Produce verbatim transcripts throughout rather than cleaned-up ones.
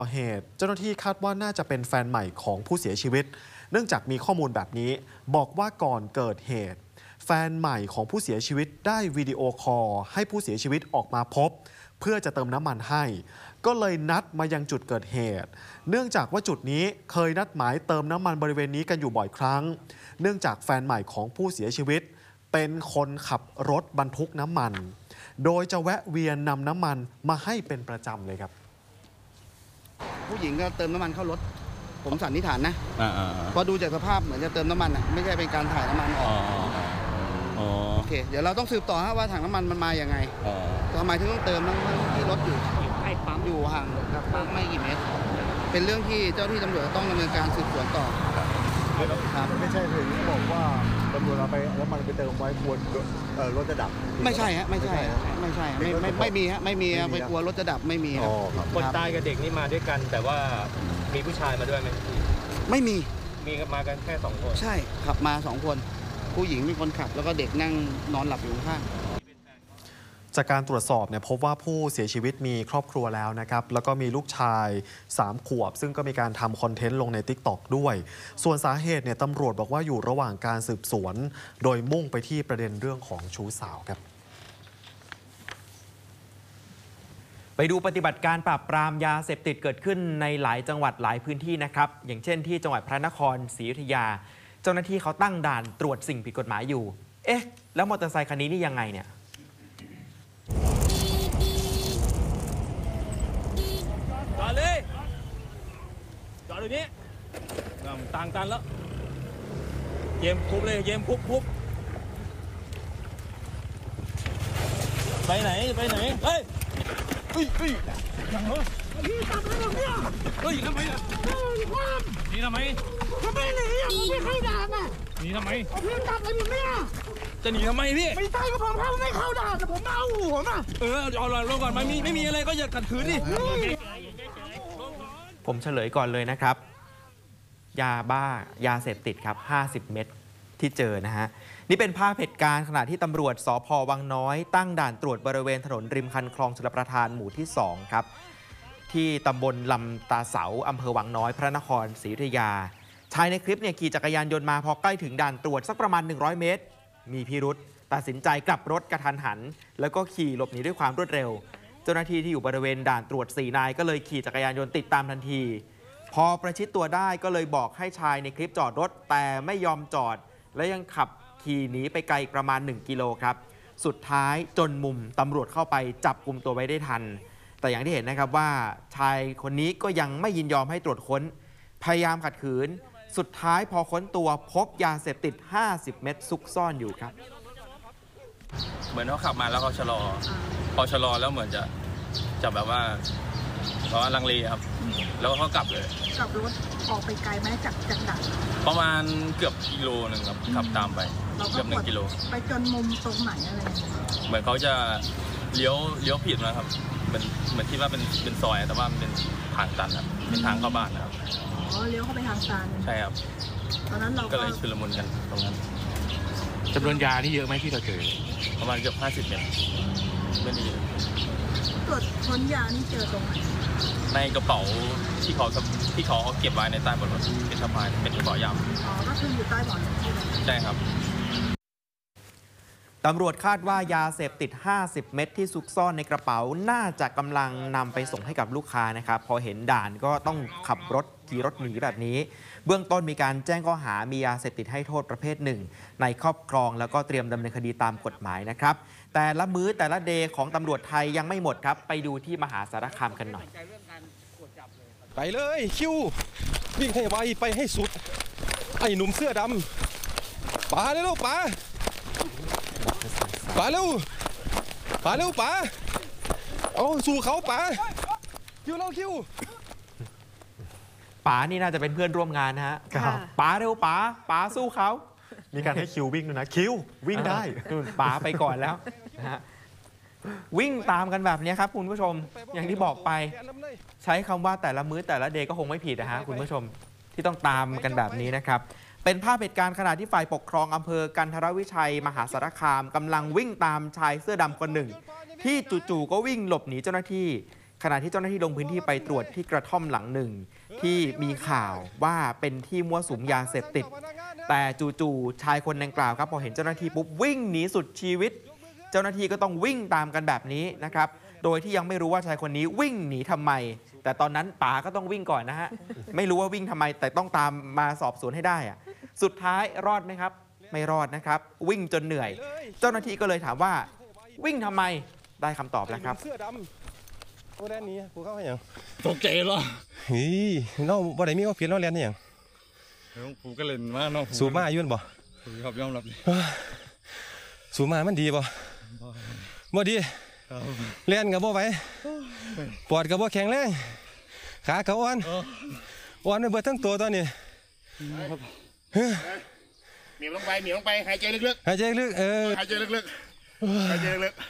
เหตุเจ้าหน้าที่คาดว่าน่าจะเป็นแฟนใหม่ของผู้เสียชีวิตเนื่องจากมีข้อมูลแบบนี้บอกว่าก่อนเกิดเหตุแฟนใหม่ของผู้เสียชีวิตได้วิดีโอคอลให้ผู้เสียชีวิตออกมาพบเพื่อจะเติมน้ำมันให้ก็เลยนัดมายังจุดเกิดเหตุเนื่องจากว่าจุดนี้เคยนัดหมายเติมน้ำมันบริเวณนี้กันอยู่บ่อยครั้งเนื่องจากแฟนใหม่ของผู้เสียชีวิตเป็นคนขับรถบรรทุกน้ำมันโดยจะแวะเวียนนำน้ำมันมาให้เป็นประจำเลยครับผู้หญิงก็เติมน้ำมันเข้ารถผมสันนิษฐานนะเพราะดูจากสภาพเหมือนจะเติมน้ำมันอ่ะไม่ใช่เป็นการถ่ายน้ำมันออกโอเคเดี๋ยวเราต้องสืบต่อว่าถังน้ำมันมันมาอย่างไงทำไมถึงต้องเติมทั้งที่รถอยู่ใกล้ปั๊มอยู่ห่างจากปั๊มไม่กี่เมตรเป็นเรื่องที่เจ้าที่ตำรวจต้องดำเนินการสืบสวนต่อครับไม่ใช่ถึงบอกว่าตำรวจเราไปแล้วมันไปเติมไว้กลัวรถจะดับไม่ใช่ฮะไม่ใช่ไม่ใช่ไม่ไม่ไม่มีฮะไม่มีไปกลัวรถจะดับไม่มีคนตายกับเด็กนี่มาด้วยกันแต่ว่ามีผู้ชายมาด้วยไหมไม่มีมีมากันแค่สองคนใช่ขับมาสองคนผู้หญิงมีคนขับแล้วก็เด็กนั่งนอนหลับอยู่ข้างจากการตรวจสอบเนี่ยพบว่าผู้เสียชีวิตมีครอบครัวแล้วนะครับแล้วก็มีลูกชายสามขวบซึ่งก็มีการทำคอนเทนต์ลงใน ติ๊กต็อก ด้วยส่วนสาเหตุเนี่ยตำรวจบอกว่าอยู่ระหว่างการสืบสวนโดยมุ่งไปที่ประเด็นเรื่องของชู้สาวครับไปดูปฏิบัติการปราบปรามยาเสพติดเกิดขึ้นในหลายจังหวัดหลายพื้นที่นะครับอย่างเช่นที่จังหวัดพระนครศรีอยุธยาเจ้าหน้าที่เขาตั้งด่านตรวจสิ่งผิดกฎหมายอยู่เอ๊ะแล้วมอเตอร์ไซค์คันนี้นี่ยังไงเนี่ยจอดเลยจอดตรงนี้ต่างกันแล้วเยี่ยมคุบเลยเยี่ยมคุบคุบไปไหนไปไหนเฮ้ยเฮ้ยเฮ้ยยังเหรอพี่จับอะไรเนี่ยเฮ้ยทำไมอ่ะนี่ทำไมทำไมหนีอ่ะผมไม่เข้าด่านอ่ะหนีทำไมพี่จับอะไรผมเนี่ยจะหนีทำไมพี่ไม่ใช่ก็ผมเข้าไม่เข้าด่านแต่ผมเอาหัวมาเออเอาลงก่อนไม่มีไม่มีอะไรก็อย่าขัดขืนดิผมเฉลยก่อนเลยนะครับยาบ้ายาเสพติดครับห้าสิบเม็ดที่เจอนะฮะนี่เป็นภาพเหตุการณ์ขณะที่ตำรวจสภ.วังน้อยตั้งด่านตรวจบริเวณถนนริมคันคลองชลประทานหมู่ที่สองครับที่ตำบลลำตาเสาอำเภอวังน้อยพระนครศรีอยุธยาชายในคลิปเนี่ยขี่จักรยานยนต์มาพอใกล้ถึงด่านตรวจสักประมาณหนึ่งร้อยเมตรมีพิรุธตัดสินใจกลับรถกระทันหันแล้วก็ขี่หลบหนีด้วยความรวดเร็วเจ้าหน้าที่ที่อยู่บริเวณด่านตรวจสี่นายก็เลยขี่จักรยานยนต์ติดตามทันทีพอประชิดตัวได้ก็เลยบอกให้ชายในคลิปจอดรถแต่ไม่ยอมจอดและยังขับขี่หนีไปไกลประมาณหนึ่งกิโลครับสุดท้ายจนมุมตำรวจเข้าไปจับกุมตัวไว้ได้ทันแต่อย่างที่เห็นนะครับว่าชายคนนี้ก็ยังไม่ยินยอมให้ตรวจค้นพยายามขัดขืนสุดท้ายพอค้นตัวพบยาเสพติดห้าสิบเม็ดซุกซ่อนอยู่ครับเหมือนเขาขับมาแล้วเขาชะลอพอชะลอแล้วเหมือนจะจะแบบว่าเพราะว่าลังเลครับแล้วเขากลับเลยขับรถออกไปไกลไหมจากจากด่านประมาณเกือบกิโลหนึ่งครับขับตามไปเกือบหนึ่งกิโลไปจนมุมตรงไหนอะไรเหมือนเขาจะเลี้ยวเลี้ยวผิดนะครับเหมือนเหมือนที่ว่าเป็นเป็นซอยแต่ว่ามันเป็นทางตันครับเป็นทางเข้าบ้านนะครับอ๋อเลี้ยวเข้าไปทางตันใช่ครับตอนนั้นเราก็เลยชุลมุนกันตรงนั้นจำนวนยานี่เยอะไหมที่เราเจอประมาณเกือบห้าสิบเม็ดไม่ดีตรวจค้นยานี่เจอตรงไหนในกระเป๋าที่เขาที่เขาเก็บไว้ในใต้เบาะรถเป็นสะพายเป็นกระเป๋ายำอ๋อก็คืออยู่ใต้เบาะรถใช่ครับตำรวจคาดว่ายาเสพติดห้าสิบเม็ดที่ซุกซ่อนในกระเป๋าน่าจะกำลังนำไปส่งให้กับลูกค้านะครับพอเห็นด่านก็ต้องขับรถขี่รถหนีแบบนี้เบื้องต้นมีการแจ้งข้อหามียาเสพติดให้โทษประเภทหนึ่งในครอบครองแล้วก็เตรียมดำเนินคดีตามกฎหมายนะครับแต่ละมื้อแต่ละเดย์ของตำรวจไทยยังไม่หมดครับไปดูที่มหาสารคามกันหน่อยไปเลยคิววิ่งให้ไวไปให้สุดไอ้หนุ่มเสื้อดำป๋าเร็วป๋าป๋าเร็วป๋าเร็วป๋าเอาสู่เขาป๋าคิวเร็วคิวป๋านี่น่าจะเป็นเพื่อนร่วมงานนะฮะป๋าเร็วป๋าป๋าสู้เขามีการให้คิววิ่งด้วยนะคิววิ่งได้ป๋าไปก่อนแล้วนะฮะวิ่งตามกันแบบนี้ครับคุณผู้ชมอย่างที่บอกไปใช้คำว่าแต่ละมื้อแต่ละเดย์ก็คงไม่ผิดนะฮะคุณผู้ชมที่ต้องตามกันแบบนี้นะครับเป็นภาพเหตุการณ์ขณะที่ฝ่ายปกครองอำเภอกันทรวิชัยมหาสารคามกำลังวิ่งตามชายเสื้อดำคนหนึ่งที่จู่ๆก็วิ่งหลบหนีเจ้าหน้าที่ขณะที่เจ้าหน้าที่ลงพื้นที่ไปตรวจที่กระท่อมหลังหนึ่งที่มีข่าวว่าเป็นที่มั่วสุมยาเสพติดแต่จู่ๆชายคนดังกล่าวครับพอเห็นเจ้าหน้าที่ปุ๊บวิ่งหนีสุดชีวิตเจ้าหน้าที่ก็ต้องวิ่งตามกันแบบนี้นะครับโดยที่ยังไม่รู้ว่าชายคนนี้วิ่งหนีทำไมแต่ตอนนั้นป๋าก็ต้องวิ่งก่อนนะฮะไม่รู้ว่าวิ่งทำไมแต่ต้องตามมาสอบสวนให้ได้อะสุดท้ายรอดไหมครับไม่รอดนะครับวิ่งจนเหนื่อยเจ้าหน้าที่ก็เลยถามว่าวิ่งทำไมได้คำตอบแล้วครับเสื้อดำโอ้แลนนี้กูเข้าให้ยังตกใจเหรอเฮ้ยเราบ่ได้มีว่าเปลี่ยนเราแลนนี่ยังผมก็เล่นมาเนาะสูบมาอยู่บ่ครับยอมรับเลยสูบมามันดีบ่บ่ดีแลนกับบ่ไหวปอดกับบ่แข็งแรงขากับอ่อนอ่อนไปเบิดทั้งตัวตอนนี้เหนียวลงไปเหนียวลงไปหายใจลึกๆหายใจลึกเออหายใจลึกๆหายใจลึก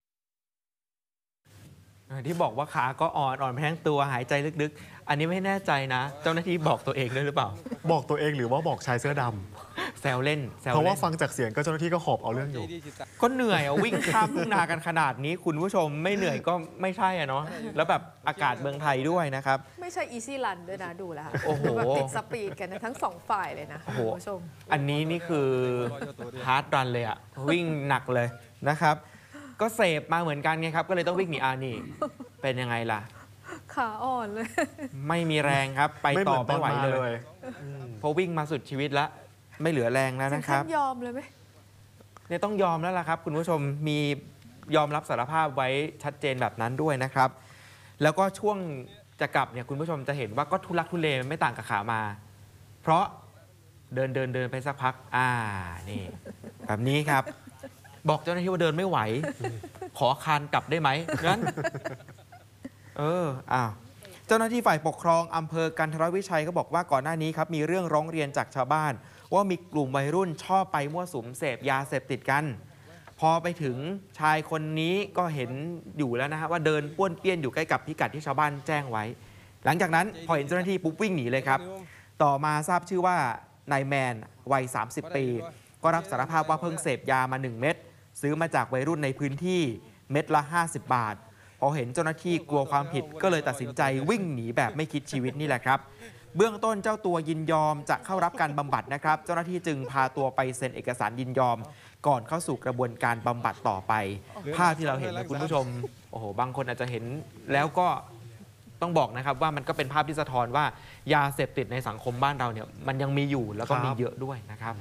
ที่บอกว่าขาก็อ่อนอ่อนไปทั้งตัวหายใจลึกๆอันนี้ไม่แน่ใจนะเจ้าหน้าที่บอกตัวเองด้วยหรือเปล่าบอกตัวเองหรือว่าบอกชายเสื้อดำแซวเล่นเพราะว่าฟังจากเสียงก็เจ้าหน้าที่ก็ขอบเอาเรื่องอยู่ก็เหนื่อยวิ่งข้ามทุ่งนากันขนาดนี้คุณผู้ชมไม่เหนื่อยก็ไม่ใช่อะเนาะแล้วแบบอากาศเมืองไทยด้วยนะครับไม่ใช่อีซี่รันด้วยนะดูแล้วโอ้โหแบบติดสปีดกันนะทั้งสองฝ่ายเลยนะคุณผู้ชมอันนี้นี่คือฮาร์ดรันเลยอะวิ่งหนักเลยนะครับก็เสพมาเหมือนกันไงครับก็เลยต้องวิ่งหนีอานี่เป็นยังไงล่ะขาอ่อนเลยไม่มีแรงครับไปต่อไม่ไหวเลยเพราะวิ่งมาสุดชีวิตแล้วไม่เหลือแรงแล้วนะครับยอมเลยไหมเนี่ยต้องยอมแล้วล่ะครับคุณผู้ชมมียอมรับสารภาพไว้ชัดเจนแบบนั้นด้วยนะครับแล้วก็ช่วงจะกลับเนี่ยคุณผู้ชมจะเห็นว่าก็ทุลักทุเลไม่ต่างกับขามาเพราะเดินเดินเดินไปสักพักอ่านี่แบบนี้ครับบอกเจ้าหน้าที่ว่าเดินไม่ไหวขอคานกลับได้ไหมงั้นเอออ้าวเจ้าหน้าที่ฝ่ายปกครองอำเภอกันทรวิชัยก็บอกว่าก่อนหน้านี้ครับมีเรื่องร้องเรียนจากชาวบ้านว่ามีกลุ่มวัยรุ่นชอบไปมั่วสุมเสพยาเสพติดกันพอไปถึงชายคนนี้ก็เห็นอยู่แล้วนะฮะว่าเดินป้วนเปี้ยนอยู่ใกล้กับพิกัดที่ชาวบ้านแจ้งไว้หลังจากนั้นพอเห็นเจ้าหน้าที่ปุ๊บวิ่งหนีเลยครับต่อมาทราบชื่อว่านายแมนวัยสามสิบปีก็รับสารภาพว่าเพิ่งเสพยามาหนึ่งเม็ดซื้อมาจากวัยรุ่นในพื้นที่เม็ดละห้าสิบบาทพอเห็นเจ้าหน้าที่กลัวความผิดก็เลยตัดสินใจวิ่งหนีแบบไม่คิดชีวิตนี่แหละครับเบื้องต้นเจ้าตัวยินยอมจะเข้ารับการบำบัดนะครับเจ้าหน้าที่จึงพาตัวไปเซ็นเอกสารยินยอมก่อนเข้าสู่กระบวนการบำบัดต่อไปภาพที่เราเห็นนะคุณผู้ชมโอ้โหบางคนอาจจะเห็นแล้วก็ต้องบอกนะครับว่ามันก็เป็นภาพที่สะท้อนว่ายาเสพติดในสังคมบ้านเราเนี่ยมันยังมีอยู่แล้วก็มีเยอะด้วยนะครับ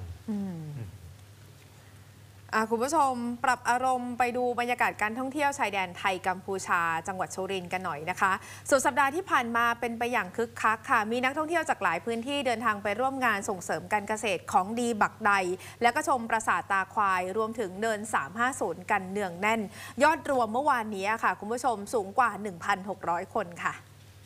คุณผู้ชมปรับอารมณ์ไปดูบรรยากาศการท่องเที่ยวชายแดนไทยกัมพูชาจังหวัดสุรินทร์กันหน่อยนะคะสุดสัปดาห์ที่ผ่านมาเป็นไปอย่างคึกคักค่ะมีนักท่องเที่ยวจากหลายพื้นที่เดินทางไปร่วมงานส่งเสริมการเกษตรของดีบักใดและก็ชมปราสาทตาควายรวมถึงเดินสามห้าศูนย์กันเนืองแน่นยอดรวมเมื่อวานนี้ค่ะคุณผู้ชมสูงกว่า หนึ่งพันหกร้อย คนค่ะ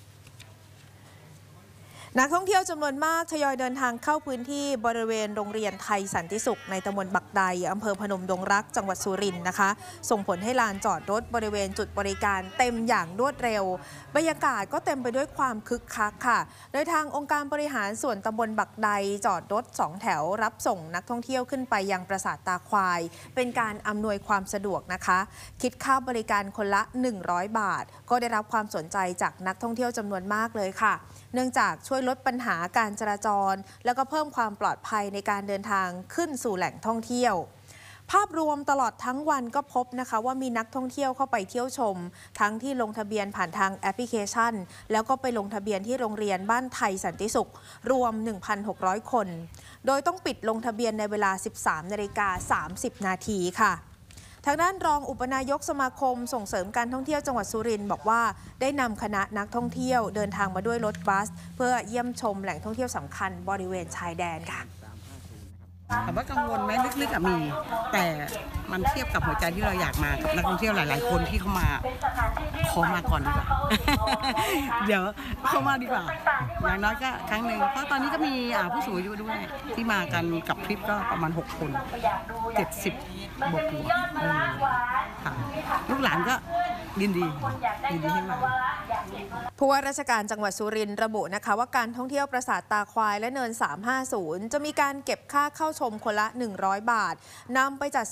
นักท่องเที่ยวจำนวนมากทยอยเดินทางเข้าพื้นที่บริเวณโรงเรียนไทยสันติสุขในตำบลบักใดอำเภอพนมดงรักจังหวัดสุรินทร์นะคะส่งผลให้ลานจอดรถบริเวณจุดบริการเต็มอย่างรวดเร็วบรรยากาศก็เต็มไปด้วยความคึกคักค่ะโดยทางองค์การบริหารส่วนตำบลบักใดจอดรถสองแถวรับส่งนักท่องเที่ยวขึ้นไปยังปราสาทตาควายเป็นการอำนวยความสะดวกนะคะคิดค่าบริการคนละหนึ่งร้อยบาทก็ได้รับความสนใจจากนักท่องเที่ยวจำนวนมากเลยค่ะเนื่องจากช่วยลดปัญหาการจราจรแล้วก็เพิ่มความปลอดภัยในการเดินทางขึ้นสู่แหล่งท่องเที่ยวภาพรวมตลอดทั้งวันก็พบนะคะว่ามีนักท่องเที่ยวเข้าไปเที่ยวชมทั้งที่ลงทะเบียนผ่านทางแอปพลิเคชันแล้วก็ไปลงทะเบียนที่โรงเรียนบ้านไทยสันติสุขรวม หนึ่งพันหกร้อย คนโดยต้องปิดลงทะเบียนในเวลา สิบสามนาฬิกาสามสิบนาทีค่ะทางด้านรองอุปนายกสมาคมส่งเสริมการท่องเที่ยวจังหวัดสุรินทร์บอกว่าได้นำคณะนักท่องเที่ยวเดินทางมาด้วยรถบัสเพื่อเยี่ยมชมแหล่งท่องเที่ยวสำคัญบริเวณชายแดนค่ะถามว่ากังวลไหมลึกๆมีแต่มันเทียบกับหัวใจที่เราอยากมากับนักท่องเที่ยวหลายๆคนที่เขามาขอมาก่อนดีกว่า เดี๋ยวเข้ามาดีกว่าอย่างน้อยก็ครั้งหนึ่งเพราะตอนนี้ก็มีผู้สูงอายุด้วยที่มากันกับทริปก็ประมาณหกคนเจ็ดสิบบวกอยู่ค่ะลูกหลานก็ยินดียินดีให้มาผู้ว่าราชการจังหวัดสุรินทร์ระบุนะคะว่าการท่องเที่ยวปราสาทตาควายและเนินสามห้าศูนย์จะมีการเก็บค่าเข้าชมคนละหนึ่งร้อยบาทนำไปจัดซื้อสิ่ง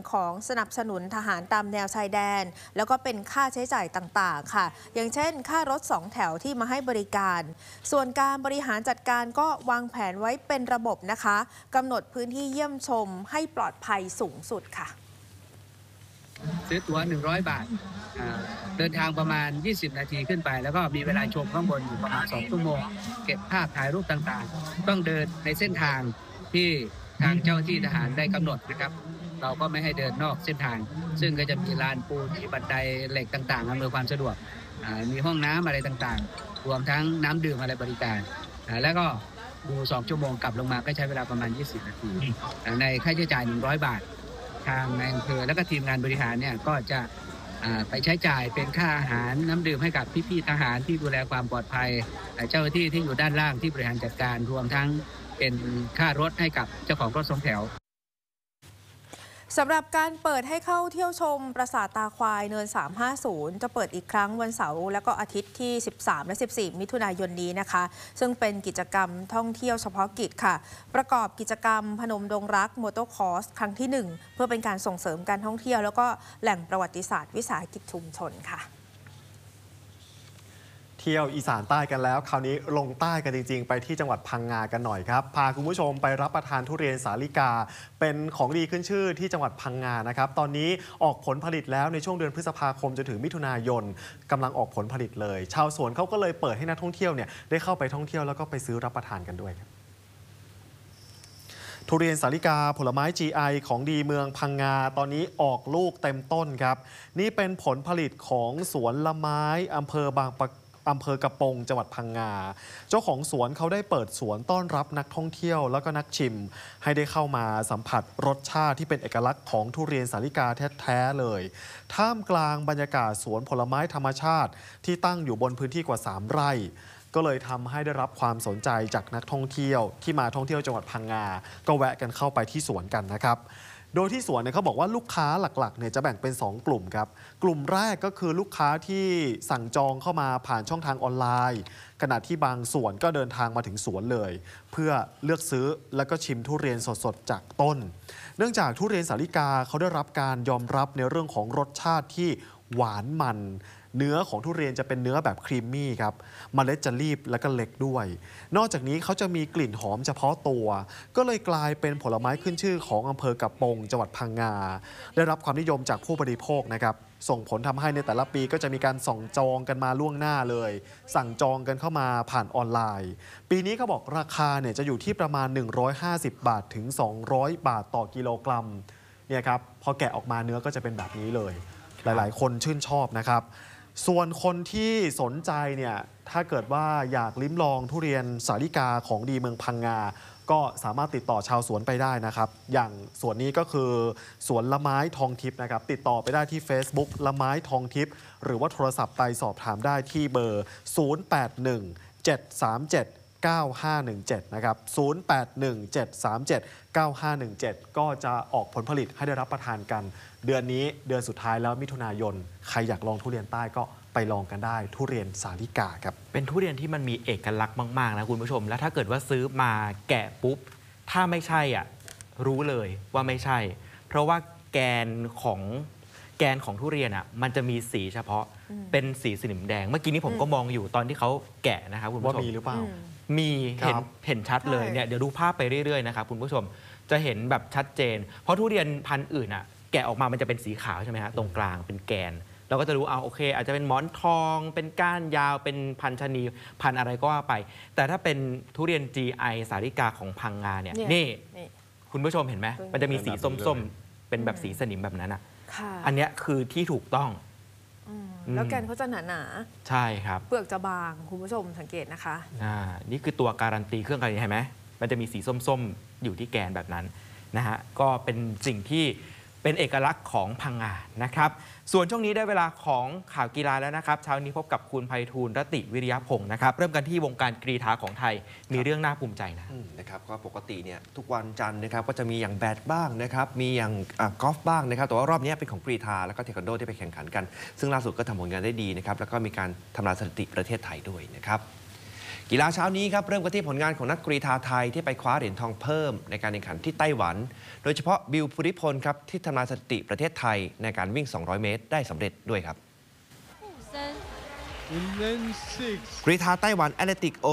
ของสนับสนุนทหารตามแนวชายแดนแล้วก็เป็นค่าใช้จ่ายต่างๆค่ะอย่างเช่นค่ารถสองแถวที่มาให้บริการส่วนการบริหารจัดการก็วางแผนไว้เป็นระบบนะคะกำหนดพื้นที่เยี่ยมชมให้ปลอดภัยสูงสุดค่ะซื้อตั๋วหนึ่งร้อยบาทเดินทางประมาณยี่สิบนาทีขึ้นไปแล้วก็มีเวลาชมข้างบนอยู่ประมาณสองชั่วโมงเก็บภาพถ่ายรูปต่างๆต้องเดินในเส้นทางที่ทางเจ้าที่ทหารได้กำหนดนะครับเราก็ไม่ให้เดินนอกเส้นทางซึ่งก็จะมีลานปูนมีบันไดเหล็กต่างๆอำนวยความสะดวกมีห้องน้ำอะไรต่างๆรวมทั้งน้ำดื่มอะไรบริการแล้วก็ดูสองชั่วโมงกลับลงมาก็ใช้เวลาประมาณยี่สิบนาทีในค่าใช้จ่ายหนึ่งร้อยบาททางนายอำเภอและก็ทีมงานบริหารเนี่ยก็จะไปใช้จ่ายเป็นค่าอาหารน้ำดื่มให้กับพี่ๆทหารที่ดูแลความปลอดภัยเจ้าหน้าที่ที่อยู่ด้านล่างที่บริหารจัดการรวมทั้งเป็นค่ารถให้กับเจ้าของรถสองแถวสำหรับการเปิดให้เข้าเที่ยวชมปราสาทตาควายเนินสามห้าศูนย์จะเปิดอีกครั้งวันเสาร์และก็อาทิตย์ที่สิบสามและสิบสี่มิถุนายนนี้นะคะซึ่งเป็นกิจกรรมท่องเที่ยวเฉพาะกิจค่ะประกอบกิจกรรมพนมดงรักมอเตอร์คอร์สครั้งที่หนึ่งเพื่อเป็นการส่งเสริมการท่องเที่ยวแล้วก็แหล่งประวัติศาสตร์วิสาหกิจชุมชนค่ะเที่ยวอีสานใต้กันแล้วคราวนี้ลงใต้กันจริงๆไปที่จังหวัดพังงากันหน่อยครับพาคุณผู้ชมไปรับประทานทุเรียนสาลิกาเป็นของดีขึ้นชื่อที่จังหวัดพังงานะครับตอนนี้ออกผลผลิตแล้วในช่วงเดือนพฤษภาคมจนถึงมิถุนายนกำลังออกผลผลิตเลยชาวสวนเขาก็เลยเปิดให้นักท่องเที่ยวเนี่ยได้เข้าไปท่องเที่ยวแล้วก็ไปซื้อรับประทานกันด้วยครับทุเรียนสาลิกาผลไม้ จี ไอ ของดีเมืองพังงาตอนนี้ออกลูกเต็มต้นครับนี่เป็นผลผลิตของสวนละไม้อำเภอบางปะอำเภอกระโปงจังหวัดพังงาเจ้าของสวนเขาได้เปิดสวนต้อนรับนักท่องเที่ยวแล้วก็นักชิมให้ได้เข้ามาสัมผัสรสชาติที่เป็นเอกลักษณ์ของทุเรียนสาลิกาแท้ๆเลยท่ามกลางบรรยากาศสวนผลไม้ธรรมชาติที่ตั้งอยู่บนพื้นที่กว่าสามไร่ก็เลยทำให้ได้รับความสนใจจากนักท่องเที่ยวที่มาท่องเที่ยวจังหวัดพังงาก็แวะกันเข้าไปที่สวนกันนะครับโดยที่สวนเนี่ยเขาบอกว่าลูกค้าหลักๆเนี่ยจะแบ่งเป็นสองกลุ่มครับกลุ่มแรกก็คือลูกค้าที่สั่งจองเข้ามาผ่านช่องทางออนไลน์ขณะที่บางส่วนก็เดินทางมาถึงสวนเลยเพื่อเลือกซื้อแล้วก็ชิมทุเรียนสดๆจากต้นเนื่องจากทุเรียนสาลิกาเขาได้รับการยอมรับในเรื่องของรสชาติที่หวานมันเนื้อของทุเรียนจะเป็นเนื้อแบบครีมมี่ครับเมล็ดจะรีบและก็เล็กด้วยนอกจากนี้เขาจะมีกลิ่นหอมเฉพาะตัวก็เลยกลายเป็นผลไม้ขึ้นชื่อของอำเภอกระโปงจังหวัดพังงาได้รับความนิยมจากผู้บริโภคนะครับส่งผลทำให้ในแต่ละปีก็จะมีการส่องจองกันมาล่วงหน้าเลยสั่งจองกันเข้ามาผ่านออนไลน์ปีนี้เขาบอกราคาเนี่ยจะอยู่ที่ประมาณหนึ่งร้อยห้าสิบบาทถึงสองร้อยบาทต่อกิโลกรัมเนี่ยครับพอแกะออกมาเนื้อก็จะเป็นแบบนี้เลยหลายๆคนชื่นชอบนะครับส่วนคนที่สนใจเนี่ยถ้าเกิดว่าอยากลิ้มลองทุเรียนสาลิกาของดีเมืองพังงาก็สามารถติดต่อชาวสวนไปได้นะครับอย่างสวนนี้ก็คือสวนละไม้ทองทิพย์นะครับติดต่อไปได้ที่ Facebook ละไม้ทองทิพย์หรือว่าโทรศัพท์ไปสอบถามได้ที่เบอร์ ศูนย์ แปด หนึ่ง เจ็ด สาม เจ็ด เก้า ห้า หนึ่ง เจ็ด นะครับ ศูนย์ แปด หนึ่ง เจ็ด สาม เจ็ด เก้า ห้า หนึ่ง เจ็ด ก็จะออกผลผลิตให้ได้รับประทานกันเดือนนี้เดือนสุดท้ายแล้วมิถุนายนใครอยากลองทุเรียนใต้ก็ไปลองกันได้ทุเรียนสาลิกาครับเป็นทุเรียนที่มันมีเอกลักษณ์มากๆนะคุณผู้ชมแล้วถ้าเกิดว่าซื้อมาแกะปุ๊บถ้าไม่ใช่อ่ะรู้เลยว่าไม่ใช่เพราะว่าแกนของแกนของทุเรียนอ่ะมันจะมีสีเฉพาะเป็นสีสนิมแดงเมื่อกี้นี้ผมก็มองอยู่ตอนที่เขาแกะนะครับคุณผู้ชมว่ามีหรือเปล่ามีเห็นเห็นชัดเลยเนี่ยเดี๋ยวดูภาพไปเรื่อยๆนะครับคุณผู้ชมจะเห็นแบบชัดเจนเพราะทุเรียนพันธุ์อื่นอ่ะแกะออกมามันจะเป็นสีขาวใช่ไหมฮะตรงกลางเป็นแกนเราก็จะรู้เอาโอเคอาจจะเป็นหมอนทองเป็นก้านยาวเป็นพันชนีพันอะไรก็ว่าไปแต่ถ้าเป็นทุเรียน จี ไอ สาลิกาของพังงาเนี่ยนี่คุณผู้ชมเห็นไหมมันจะมีสีส้มๆเป็นแบบสีสนิมแบบนั้นอ่ะอันนี้คือที่ถูกต้องแล้วแกนเขาจะหนาหนาใช่ครับเปลือกจะบางคุณผู้ชมสังเกตนะคะอ่านี่คือตัวการันตีเครื่องการันตีเห็นไหมมันจะมีสีส้มๆอยู่ที่แกนแบบนั้นนะฮะก็เป็นสิ่งที่เป็นเอกลักษณ์ของพังงานะครับส่วนช่วงนี้ได้เวลาของข่าวกีฬาแล้วนะครับเช้านี้พบกับคุณไพฑูรย์รติวิริยพงศ์นะครับเริ่มกันที่วงการกรีฑาของไทยมีเรื่องน่าภูมิใจนะนะครับก็ปกติเนี่ยทุกวันจันทร์นะครับก็จะมีอย่างแบดบ้างนะครับมีอย่างกอล์ฟบ้างนะครับแต่ว่ารอบนี้เป็นของกรีฑาแล้วก็เทควันโดที่ไปแข่งขันกันซึ่งล่าสุดก็ทำผลงานได้ดีนะครับแล้วก็มีการทำลายสถิติประเทศไทยด้วยนะครับกีฬาเช้านี้ครับเริ่มกันที่ผลงานของนักกรีฑาไทยที่ไปคว้าเหรียญทองเพิ่มในการแข่งขันที่ไต้หวัน โดยเฉพาะบิวภูริพลครับที่ทำลายสถิติประเทศไทยในการวิ่ง สองร้อย เมตรได้สำเร็จด้วยครับกรีฑาไต้หวันแอตเลติก